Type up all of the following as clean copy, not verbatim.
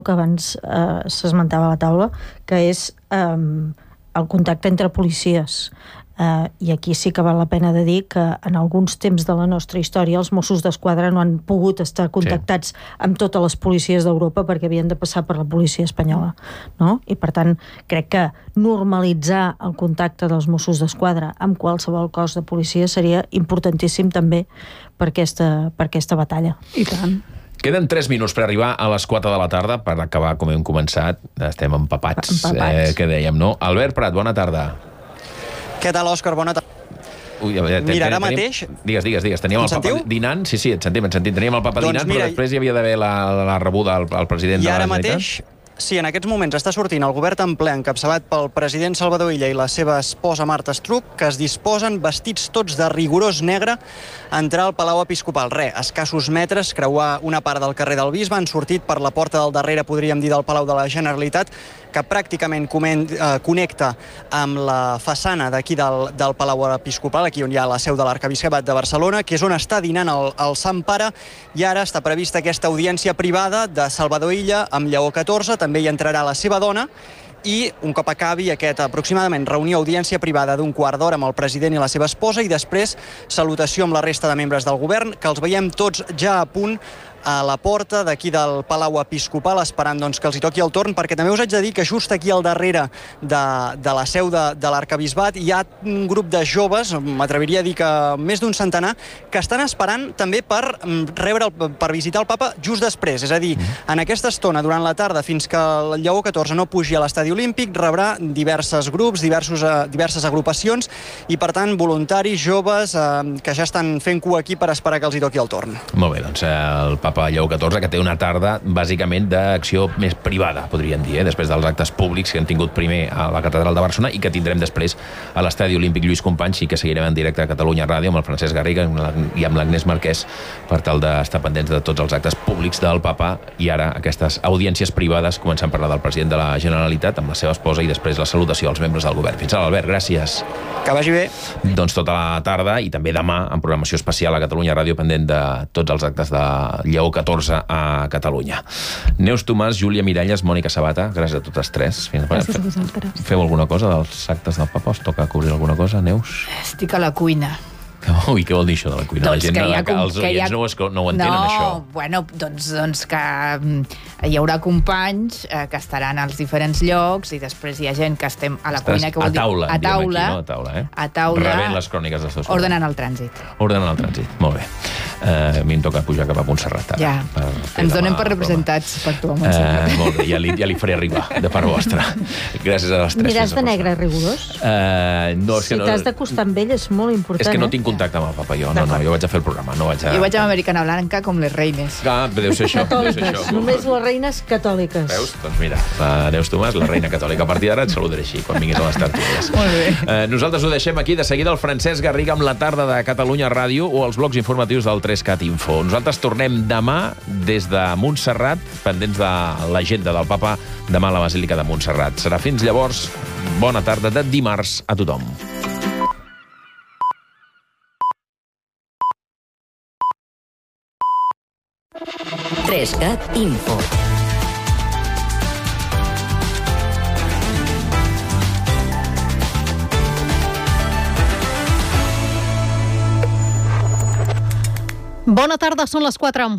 que abans s'esmentava a la taula, que és el contacte entre policies. I aquí sí que val la pena de dir que en alguns temps de la nostra història els Mossos d'Esquadra no han pogut estar contactats amb totes les policies d'Europa perquè havien de passar per la policia espanyola, no? I per tant crec que normalitzar el contacte dels Mossos d'Esquadra amb qualsevol cos de policia seria importantíssim també per aquesta batalla. I tant. Queden 3 minuts per arribar a les 4 de la tarda per acabar com hem començat. Estem empapats. Que dèiem, no? Albert Prat, bona tarda. Què tal, Òscar? Bona tarda. Mira, ara mateix... Digues. Teníem el papa dinant. Sí, et sentim. Teníem el papa dinant, però després hi havia d'haver la rebuda al president de la Generalitat. I ara mateix... Sí, en aquests moments està sortint el govern en ple encapçalat pel president Salvador Illa i la seva esposa Marta Estruch, que es disposen, vestits tots de rigorós negre, a entrar al Palau Episcopal. Escassos metres, creuar una part del carrer del Bisbe, han sortit per la porta del darrere, podríem dir, del Palau de la Generalitat, que pràcticament connecta amb la façana d'aquí del Palau Episcopal, aquí on hi ha la seu de l'Arquebisbat de Barcelona, que és on està dinant el Sant Pare, i ara està prevista aquesta audiència privada de Salvador Illa amb Lleó XIV, també hi entrarà la seva dona, i un cop acabi aquesta aproximadament reunió-audiència privada d'un quart d'hora amb el president i la seva esposa, i després salutació amb la resta de membres del govern, que els veiem tots ja a punt a la porta d'aquí del Palau Episcopal, esperant que els hi toqui el torn, perquè també us haig de dir que just aquí al darrere de la seu de l'Arquebisbat hi ha un grup de joves, m'atreviria a dir que més d'un centenar, que estan esperant també per visitar el papa just després. És a dir, en aquesta estona, durant la tarda, fins que el Lleó XIV no pugi a l'estadi olímpic, rebrà diversos grups, diverses agrupacions, i per tant voluntaris, joves, que ja estan fent cua aquí per esperar que els hi toqui el torn. Molt bé, doncs el papa Lleó XIV, que té una tarda bàsicament d'acció més privada, podríem dir, després dels actes públics que hem tingut primer a la Catedral de Barcelona i que tindrem després a l'Estadi Olímpic Lluís Companys, i que seguirem en directe a Catalunya Ràdio amb el Francesc Garriga i amb l'Agnès Marquès per tal d'estar pendents de tots els actes públics del papa, i ara aquestes audiències privades, començant a parlar del president de la Generalitat amb la seva esposa i després la salutació als membres del govern. Fins ara, Albert, gràcies. Que vagi bé. Doncs tota la tarda i també demà en programació especial a Catalunya Ràdio pendent de tots els actes de Lleó XIV a Catalunya. Neus Tomàs, Júlia Miralles, Mònica Sabata, gràcies a totes tres. Gràcies a vosaltres. Feu alguna cosa dels actes del papa? Us toca cobrir alguna cosa, Neus? Estic a la cuina. Ui, què vol dir això de la cuina? Doncs la gent, els oients no ho entenen, això. Bueno, doncs que hi haurà companys que estaran als diferents llocs, i després hi ha gent que estem a la cuina, que vol dir a taula, rebent les cròniques dels seus ordenant el trànsit. Ordenant el trànsit, molt bé. A mi em toca pujar cap a Montserrat. Ja, ens donem per representats per tu a Montserrat. Molt bé, ja li faré arribar, de part vostra. Gràcies a les tres. Miràs de negre rigorós? Si t'has d'acostar amb ell és molt important. És que no tinc contacte amb el papa, jo. No, jo vaig a fer el programa. Jo vaig amb Americana Blanca com les reines. Deu ser això. Només les reines catòliques. Veus? Doncs mira, la Neus Tomàs, la reina catòlica. A partir d'ara et saludaré així, quan vinguis a les tertúlies. Molt bé. Nosaltres ho deixem aquí. De seguida el Francesc Garriga amb la tarda de Catalunya Ràdio o els blocs informatius del 3CAT Info. Nosaltres tornem demà des de Montserrat, pendents de l'agenda del papa, demà a la Basílica de Montserrat. Serà fins llavors. Bona tarda de dimarts a tothom. Info. Bona tarda, són les 4.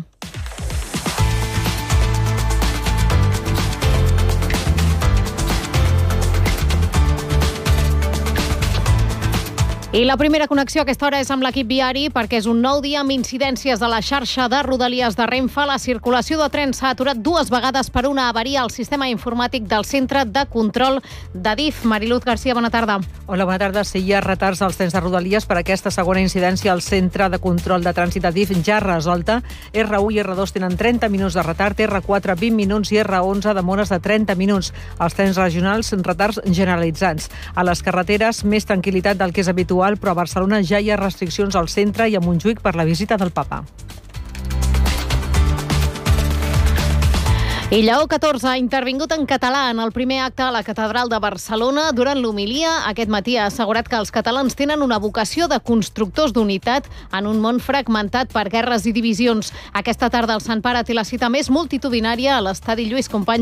I la primera connexió a aquesta hora és amb l'equip viari, perquè és un nou dia amb incidències a la xarxa de Rodalies de Renfe. La circulació de trens s'ha aturat 2 vegades per una avaria al sistema informàtic del Centre de Control d'Adif. Mariluz García, bona tarda. Hola, bona tarda. Sí, hi ha retards als trens de Rodalies per aquesta segona incidència al Centre de Control de Trànsit d'Adif ja resolta. R1 i R2 tenen 30 minuts de retard, R4 20 minuts i R11 demores de 30 minuts. Els trens regionals, retards generalitzats. A les carreteres, més tranquil·litat del que és habitual, però a Barcelona ja hi ha restriccions al centre i a Montjuïc per la visita del papa. I Lleó XIV ha intervingut en català en el primer acte a la Catedral de Barcelona. Durant l'homilia, aquest matí ha assegurat que els catalans tenen una vocació de constructors d'unitat en un món fragmentat per guerres i divisions. Aquesta tarda el Sant Pare té la cita més multitudinària a l'estadi Lluís Companys